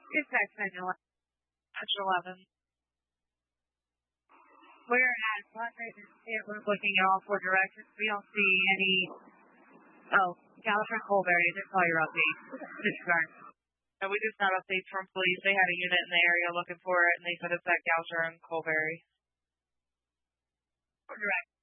It's next 11. We're at we're looking at all 4 directions. We don't see any. Oh, Gallagher and Colberry. That's all your updates. Disregard. No, we just got updates from police. They had a unit in the area looking for it, and they said it's at Goucher and Colberry. Direct.